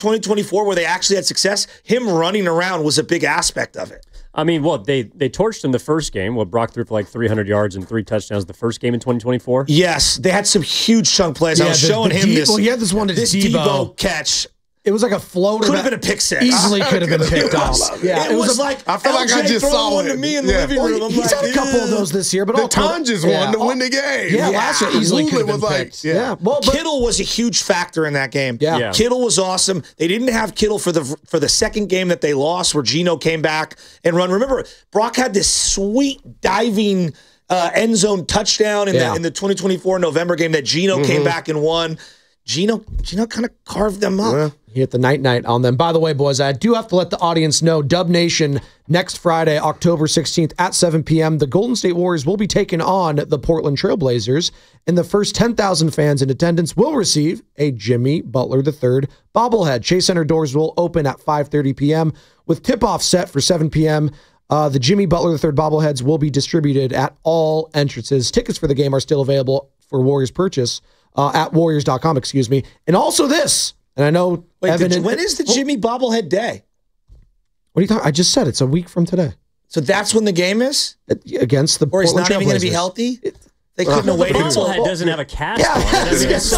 2024 where they actually had success, him running around was a big aspect of it. I mean, well, they torched him the first game. Well, Brock threw for like 300 yards and 3 touchdowns the first game in 2024. Yes, they had some huge chunk plays. I was showing him this. Well, he had this one to Debo catch. It was like a floater. Could have been a pick six. Easily could have been picked off. Yeah, it was like I feel like I just saw one it to me in the living room. I'm He's had a couple of those this year, but the Tonjes one to win the game. Yeah, last year easily could have been picked. Yeah. Well, Kittle was a huge factor in that game. Yeah. Kittle was awesome. They didn't have Kittle for the second game that they lost, where Geno came back and run. Remember, Brock had this sweet diving end zone touchdown in the 2024 November game that Geno came back and won. Geno kind of carved them up. Yeah. He hit the night on them. By the way, boys, I do have to let the audience know, Dub Nation, next Friday, October 16th at 7 p.m., the Golden State Warriors will be taking on the Portland Trailblazers, and the first 10,000 fans in attendance will receive a Jimmy Butler III bobblehead. Chase Center doors will open at 5:30 p.m. with tip-off set for 7 p.m. The Jimmy Butler III bobbleheads will be distributed at all entrances. Tickets for the game are still available for Warriors purchase at Warriors.com, And also this, and I know Evan... when is the Jimmy bobblehead day? What are you talking? I just said it's a week from today. So that's when the game is? Against the Or he's Portland not even going to be Trailblazers. healthy? They couldn't have waited. The bobblehead doesn't have a cast on it. I mean, it's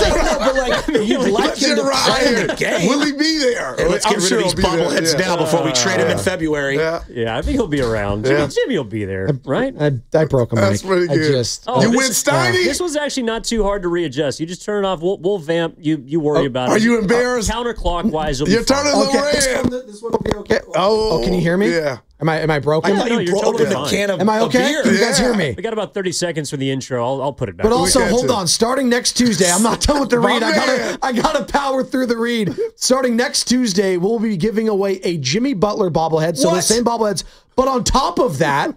you'd like him to play the game. Will he be there? Hey, let's get rid of these bobbleheads now before we trade him in February. Yeah, I think he'll be around. Jimmy will be there, right? I broke him. That's pretty good. You win Steiny? This was actually not too hard to readjust. You just turn it off. We'll vamp. You worry about it. Are you embarrassed? Counterclockwise. You're turning Loran. This one will be okay. Oh, can you hear me? Yeah. Am I broken? I thought you broke totally the fine. can of Am I okay? beer. Can you guys hear me? We got about 30 seconds for the intro. I'll put it back. But also, hold on. Starting next Tuesday, I'm not done with the read. man. I gotta power through the read. Starting next Tuesday, we'll be giving away a Jimmy Butler bobblehead. So the same bobbleheads. But on top of that,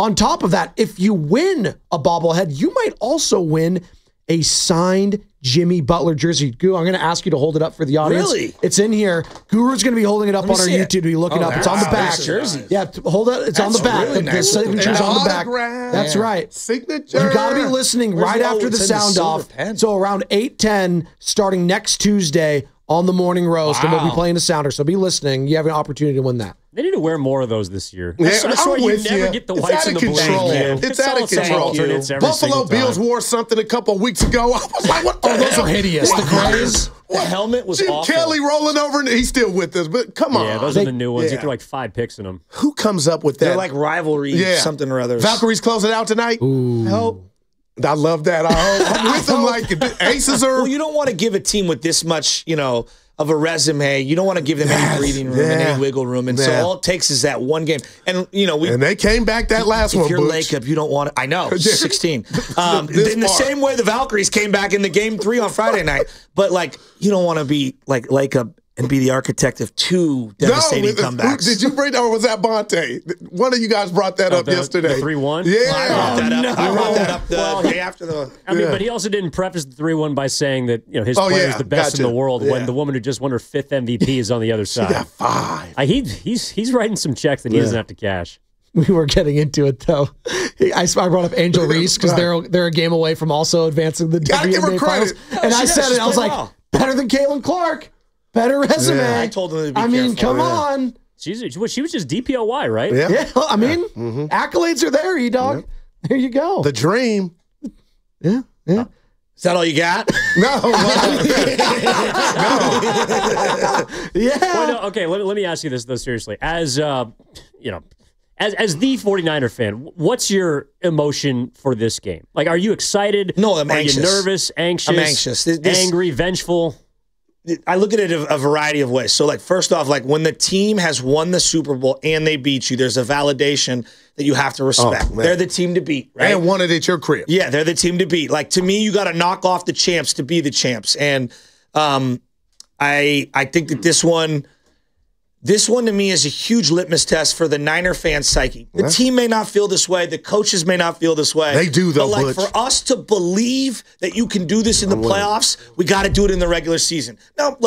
if you win a bobblehead, you might also win a signed Jimmy Butler jersey. Guru, I'm going to ask you to hold it up for the audience. Really? It's in here. Guru's going to be holding it up on our YouTube to be looking up. It's on the back. Jersey. Hold it. It's on the back. Really The nice. signature's on the back. That's right. Signature. You got to be listening right after the sound off. So around 8:10, starting next Tuesday on the Morning Roast, and we'll be playing the sounder. So be listening. You have an opportunity to win that. They need to wear more of those this year. Yeah, I swear I'm you with never you. get the It's whites out and of the blues, control. man. It's out of some control. alternates every Buffalo single time. Bills wore something a couple of weeks ago. I was like, what? Oh, those are hideous. The grays. The helmet was Jim awful. Kelly rolling over, and he's still with us. But come on. Yeah, those are the new ones. You yeah. threw like 5 picks in them. Who comes up with that? They're like rivalry, something or other. Valkyrie's closing out tonight? Help. I love that. I'm with them like the Aces are. Well, you don't want to give a team with this much, of a resume. You don't want to give them any breathing room and any wiggle room. And so all it takes is that one game. And, and they came back that last one, If you're Butch. Lacob, you don't want to. I know, 16. In the same way the Valkyries came back in the game 3 on Friday night. But, you don't want to be like Lacob and be the architect of 2 devastating comebacks. Did you bring that, or was that Bonte? One of you guys brought that up yesterday. The 3-1? Yeah. I brought that up the day after the... I mean, but he also didn't preface the 3-1 by saying that his player is the best in the world when the woman who just won her 5th MVP is on the other side. She got 5. He's writing some checks that he doesn't have to cash. We were getting into it, though. I brought up Angel Reese because they're a game away from also advancing the NBA Finals. And I said it. I was like, better than Caitlin Clark. Better resume. Yeah. I told him to be careful. I mean, come on. She was just DPOY, right? Yeah. I mean, accolades are there, E-Dog. Yep. There you go. The dream. Yeah. Is that all you got? No. Yeah. Well, no, okay, let me ask you this, though, seriously. As, as the 49er fan, what's your emotion for this game? Like, are you excited? No, I'm anxious. Are you nervous, anxious? I'm anxious. Angry, vengeful? I look at it a variety of ways. So, first off, when the team has won the Super Bowl and they beat you, there's a validation that you have to respect. They're the team to beat, right? And won it at your crib. Yeah, they're the team to beat. To me, you got to knock off the champs to be the champs. And I think that this one to me is a huge litmus test for the Niner fan psyche. The team may not feel this way. The coaches may not feel this way. They do, though, But Butch. for us to believe that you can do this in the playoffs, we got to do it in the regular season. Now, look,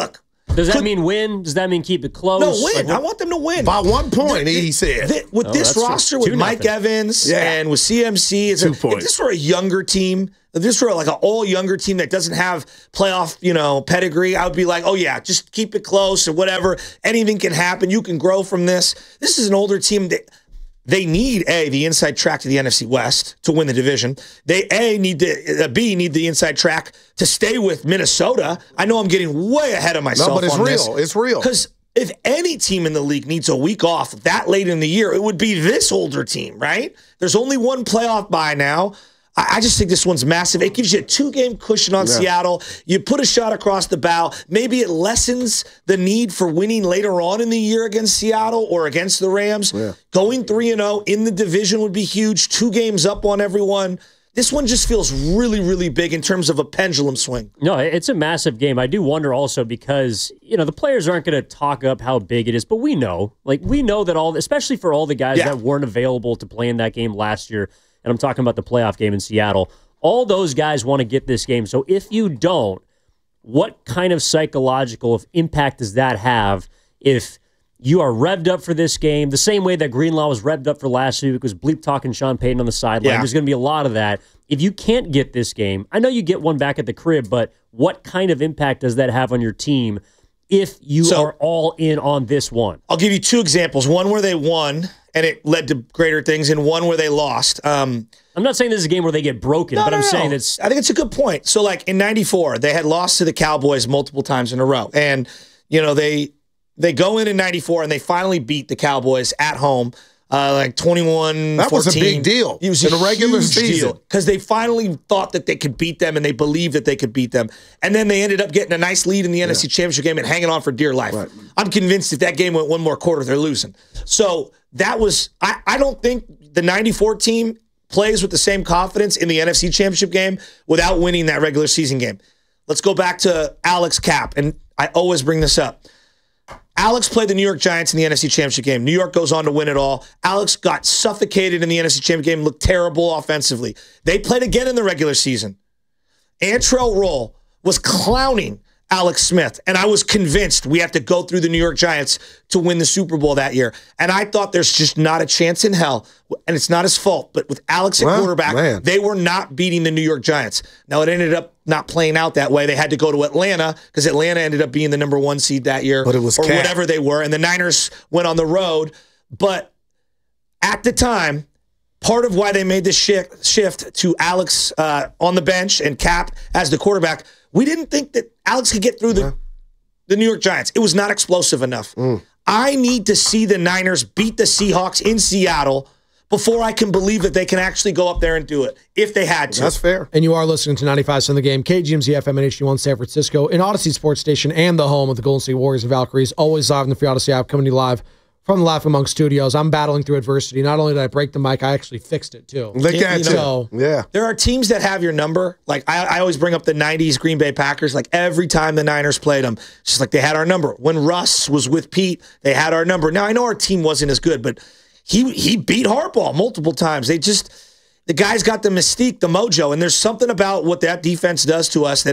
Does that mean win? Does that mean keep it close? No, win. I want them to win. By 1 point, he said. With this roster, with Mike Evans and with CMC, if this were a younger team, if this were like an all-younger team that doesn't have playoff, pedigree, I would be like, oh, yeah, just keep it close or whatever. Anything can happen. You can grow from this. This is an older team that they need, the inside track to the NFC West to win the division. They, need the inside track to stay with Minnesota. I know I'm getting way ahead of myself on this. No, but it's real. It's real. Because if any team in the league needs a week off that late in the year, it would be this older team, right? There's only one playoff bye now. I just think this one's massive. It gives you a 2-game cushion on Seattle. You put a shot across the bow. Maybe it lessens the need for winning later on in the year against Seattle or against the Rams. Yeah. Going 3-0 in the division would be huge. 2 games up on everyone. This one just feels really, really big in terms of a pendulum swing. No, it's a massive game. I do wonder also because, the players aren't going to talk up how big it is, but we know. We know that especially for all the guys that weren't available to play in that game last year, and I'm talking about the playoff game in Seattle, all those guys want to get this game. So if you don't, what kind of psychological impact does that have if you are revved up for this game, the same way that Greenlaw was revved up for last week, was bleep talking Sean Payton on the sideline. There's going to be a lot of that. If you can't get this game, I know you get one back at the crib, but what kind of impact does that have on your team if you are all in on this one? I'll give you 2 examples. One where they won and it led to greater things, and one where they lost. I'm not saying this is a game where they get broken, but I'm saying it's... I think it's a good point. So, in 94, they had lost to the Cowboys multiple times in a row. And, they go in 94, and they finally beat the Cowboys at home, 21-14. That was a big deal. It was in a regular season because they finally thought that they could beat them, and they believed that they could beat them. And then they ended up getting a nice lead in the NFC Championship game and hanging on for dear life. Right. I'm convinced if that game went one more quarter, they're losing. So that was – I don't think the 94 team plays with the same confidence in the NFC Championship game without winning that regular season game. Let's go back to Alex Kapp, and I always bring this up. Alex played the New York Giants in the NFC Championship game. New York goes on to win it all. Alex got suffocated in the NFC Championship game, looked terrible offensively. They played again in the regular season. Antrell Roll was clowning Alex Smith, and I was convinced we have to go through the New York Giants to win the Super Bowl that year. And I thought there's just not a chance in hell, and it's not his fault, but with Alex at quarterback, they were not beating the New York Giants. Now, it ended up not playing out that way. They had to go to Atlanta because Atlanta ended up being the number 1 seed that year, but it was whatever they were, and the Niners went on the road. But at the time, part of why they made this shift to Alex on the bench and Cap as the quarterback, we didn't think that Alex could get through the New York Giants. It was not explosive enough. I need to see the Niners beat the Seahawks in Seattle before I can believe that they can actually go up there and do it, if they had to. That's fair. And you are listening to 95 The Game, KGMZ FM and HD1 San Francisco, an Odyssey Sports Station, and the home of the Golden State Warriors and Valkyries, always live in the Free Odyssey app, coming to you live from the Laughing Monk Studios. I'm battling through adversity. Not only did I break the mic, I actually fixed it, too. Look at you. Yeah. There are teams that have your number. I always bring up the 90s Green Bay Packers. Every time the Niners played them, it's just like they had our number. When Russ was with Pete, they had our number. Now, I know our team wasn't as good, but he beat Harbaugh multiple times. The guys got the mystique, the mojo, and there's something about what that defense does to us that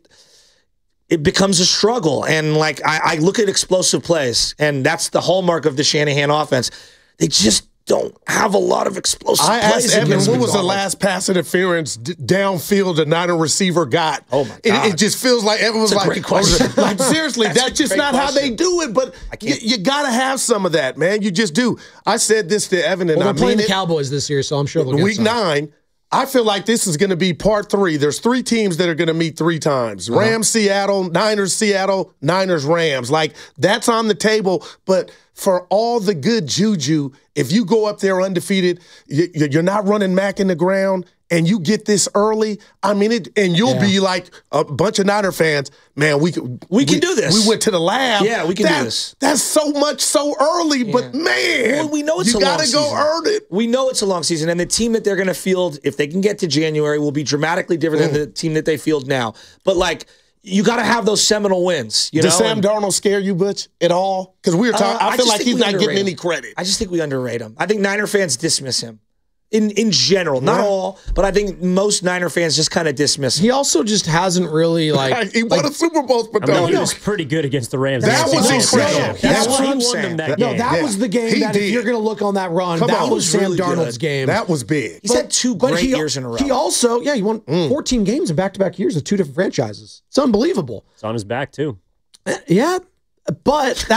it becomes a struggle. And I look at explosive plays, and that's the hallmark of the Shanahan offense. They just don't have a lot of explosive plays. I asked Evan, what was the last pass interference downfield a Niner receiver got? Oh, my God. It just feels like Evan was great question. Seriously, that's just not how they do it, but you got to have some of that, man. You just do. I said this to Evan, and they're playing the Cowboys this year, so I'm sure they'll get Week 9, I feel like this is going to be part 3. There's 3 teams that are going to meet 3 times. Rams, Seattle, Niners, Rams. That's on the table, but for all the good juju, if you go up there undefeated, you're not running Mac in the ground, and you get this early, and you'll be like a bunch of Niner fans, man, we can do this. We went to the lab. Yeah, we can do this. That's so much so early, but man, we know it's a long season. You got to go earn it. We know it's a long season, and the team that they're going to field, if they can get to January, will be dramatically different than the team that they field now. But you got to have those seminal wins. Does Sam Darnold scare you, Butch, at all? Because we were talking. I feel like he's not getting any credit. I just think we underrate him. I think Niner fans dismiss him. in general. Not all, but I think most Niner fans just kind of dismiss him. He also just hasn't really like he won a Super Bowl, but he was pretty good against the Rams. That was incredible. That's what I'm saying. That was the game that if you're going to look on that run, that was Sam Darnold's game. That was big. He's had 2 great years in a row. He also, he won 14 games in back-to-back years with 2 different franchises. It's unbelievable. It's on his back, too. Yeah, but